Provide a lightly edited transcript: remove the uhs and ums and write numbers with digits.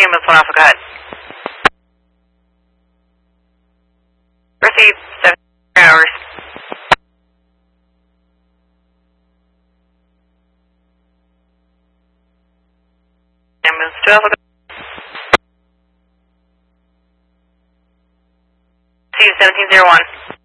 ambulance 1 Alpha, go ahead. Received, 17 hours. Ambulance 2 Alpha, go ahead. Received, 1701.